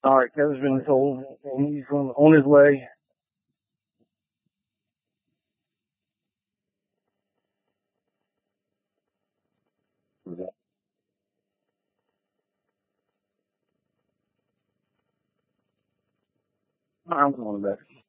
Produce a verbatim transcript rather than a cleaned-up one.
All right, Kevin's been told, and he's on, on his way. I'm going to bed.